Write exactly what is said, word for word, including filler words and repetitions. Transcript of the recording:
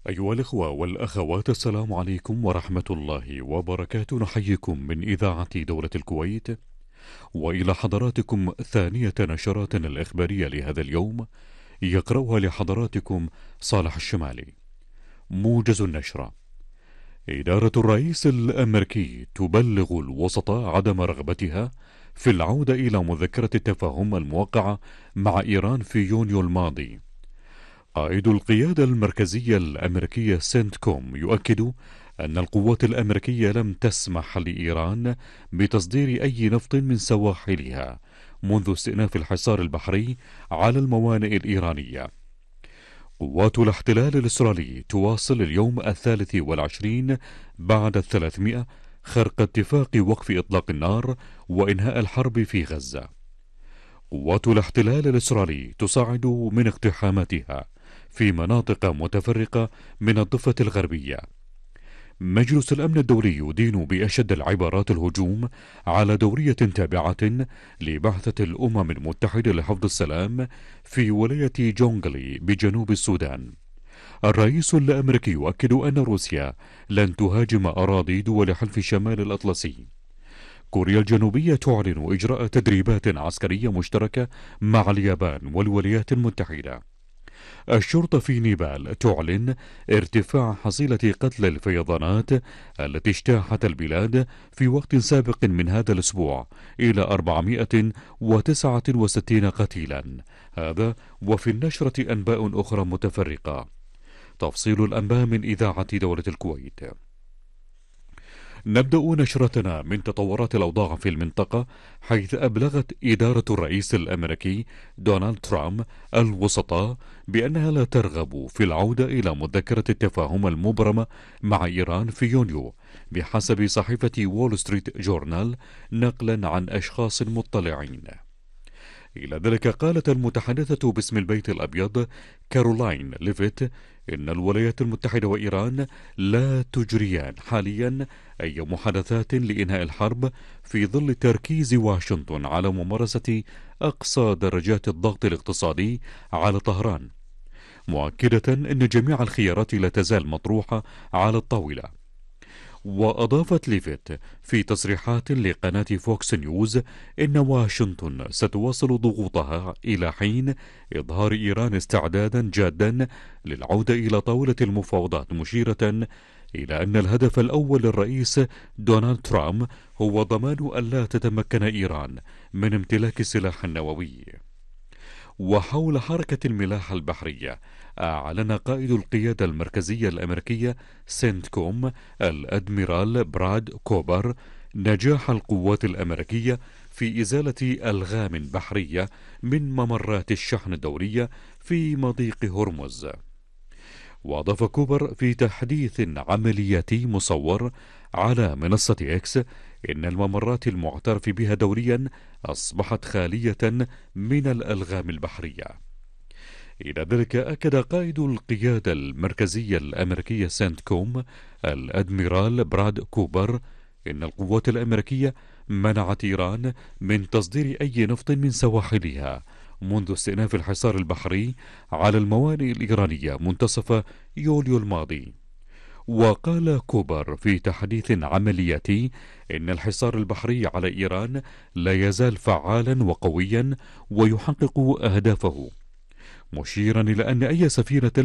أيها الإخوة والأخوات، السلام عليكم ورحمة الله وبركاته. نحييكم من إذاعة دولة الكويت، وإلى حضراتكم ثانية نشراتنا الإخبارية لهذا اليوم، يقرأها لحضراتكم صالح الشمالي. موجز النشرة: إدارة الرئيس الأمريكي تبلغ الوسطاء عدم رغبتها في العودة إلى مذكرة التفاهم الموقعة مع إيران في يونيو الماضي. قائد القيادة المركزية الأمريكية سنت كوم يؤكد أن القوات الأمريكية لم تسمح لإيران بتصدير أي نفط من سواحلها منذ استئناف الحصار البحري على الموانئ الإيرانية. قوات الاحتلال الإسرائيلي تواصل اليوم الثالث والعشرين بعد الثلاثمائة خرق اتفاق وقف إطلاق النار وإنهاء الحرب في غزة. قوات الاحتلال الإسرائيلي تصاعد من اقتحاماتها في مناطق متفرقة من الضفة الغربية. مجلس الأمن الدولي يدين بأشد العبارات الهجوم على دورية تابعة لبعثة الأمم المتحدة لحفظ السلام في ولاية جونغلي بجنوب السودان. الرئيس الأمريكي يؤكد أن روسيا لن تهاجم أراضي دول حلف شمال الأطلسي. كوريا الجنوبية تعلن إجراء تدريبات عسكرية مشتركة مع اليابان والولايات المتحدة. الشرطة في نيبال تعلن ارتفاع حصيلة قتل الفيضانات التي اجتاحت البلاد في وقت سابق من هذا الأسبوع إلى أربعمائة وتسعة وستين قتيلا. هذا وفي النشرة أنباء أخرى متفرقة. تفصيل الأنباء من إذاعة دولة الكويت. نبدأ نشرتنا من تطورات الأوضاع في المنطقة، حيث أبلغت إدارة الرئيس الأمريكي دونالد ترامب الوسطاء بأنها لا ترغب في العودة إلى مذكرة التفاهم المبرمة مع إيران في يونيو، بحسب صحيفة وول ستريت جورنال نقلا عن أشخاص مطلعين. إلى ذلك قالت المتحدثة باسم البيت الأبيض كارولاين ليفيت إن الولايات المتحدة وإيران لا تجريان حاليا أي محادثات لإنهاء الحرب، في ظل تركيز واشنطن على ممارسة أقصى درجات الضغط الاقتصادي على طهران، مؤكدة أن جميع الخيارات لا تزال مطروحة على الطاولة. وأضافت ليفيت في تصريحات لقناة فوكس نيوز إن واشنطن ستواصل ضغوطها إلى حين إظهار إيران استعدادا جادا للعودة إلى طاولة المفاوضات، مشيرة إلى أن الهدف الأول للرئيس دونالد ترامب هو ضمان ألا تتمكن إيران من امتلاك السلاح النووي. وحول حركة الملاحة البحرية، أعلن قائد القيادة المركزية الأمريكية سنت كوم الأدميرال براد كوبر نجاح القوات الأمريكية في إزالة ألغام بحرية من ممرات الشحن الدولية في مضيق هرمز. وأضاف كوبر في تحديث عملياتي مصور على منصة إكس إن الممرات المعترف بها دوليا أصبحت خالية من الألغام البحرية. إلى ذلك أكد قائد القيادة المركزية الأمريكية سنت كوم الأدميرال براد كوبر إن القوات الأمريكية منعت إيران من تصدير أي نفط من سواحلها منذ استئناف الحصار البحري على الموانئ الإيرانية منتصف يوليو الماضي. وقال كوبر في تحديث عملياتي إن الحصار البحري على إيران لا يزال فعالا وقويا ويحقق أهدافه، مشيرا إلى أن أي سفينة